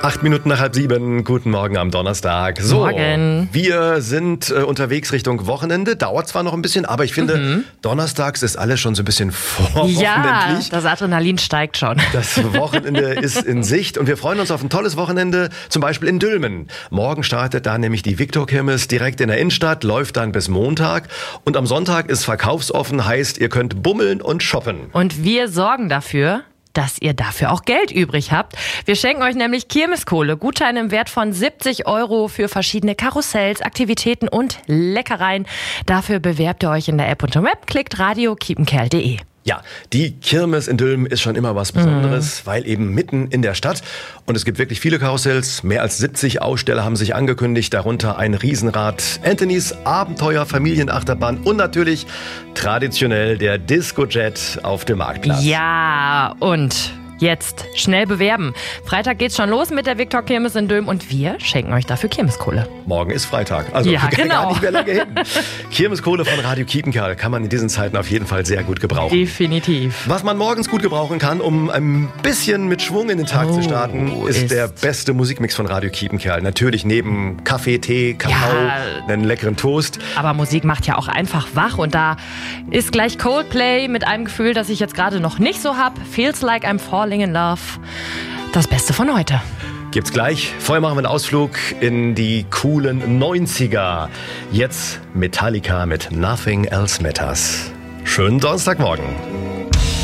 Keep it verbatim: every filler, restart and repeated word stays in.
Acht Minuten nach halb sieben. Guten Morgen am Donnerstag. So, Morgen. Wir sind äh, unterwegs Richtung Wochenende. Dauert zwar noch ein bisschen, aber ich finde, Mhm. donnerstags ist alles schon so ein bisschen Ja, vorwochenendlich. das Adrenalin steigt schon. Das Wochenende ist in Sicht und wir freuen uns auf ein tolles Wochenende, zum Beispiel in Dülmen. Morgen startet da nämlich die Viktor-Kirmes direkt in der Innenstadt, läuft dann bis Montag. Und am Sonntag ist verkaufsoffen, heißt, ihr könnt bummeln und shoppen. Und wir sorgen dafür, dass ihr dafür auch Geld übrig habt. Wir schenken euch nämlich Kirmeskohle, Gutscheine im Wert von siebzig Euro für verschiedene Karussells, Aktivitäten und Leckereien. Dafür bewerbt ihr euch in der App und im Web, klickt radio kiepenkerl punkt de. Ja, die Kirmes in Dülmen ist schon immer was Besonderes, mhm. weil eben mitten in der Stadt. Und es gibt wirklich viele Karussells. Mehr als siebzig Aussteller haben sich angekündigt, darunter ein Riesenrad, Anthonys Abenteuer, Familienachterbahn und natürlich traditionell der Disco-Jet auf dem Marktplatz. Ja, und jetzt schnell bewerben. Freitag geht's schon los mit der Viktor-Kirmes in Dülmen und wir schenken euch dafür Kirmeskohle. Morgen ist Freitag, also Ja, gar genau. nicht mehr lange hin. Kirmeskohle von Radio Kiepenkerl kann man in diesen Zeiten auf jeden Fall sehr gut gebrauchen. Definitiv. Was man morgens gut gebrauchen kann, um ein bisschen mit Schwung in den Tag Oh, zu starten, ist, ist der beste Musikmix von Radio Kiepenkerl. Natürlich neben Kaffee, Tee, Kakao, Ja. einen leckeren Toast. Aber Musik macht ja auch einfach wach und da ist gleich Coldplay mit einem Gefühl, das ich jetzt gerade noch nicht so hab. Feels like I'm falling in love. Das Beste von heute. Gibt's gleich. Vorher machen wir einen Ausflug in die coolen neunziger. Jetzt Metallica mit Nothing Else Matters. Schönen Donnerstagmorgen.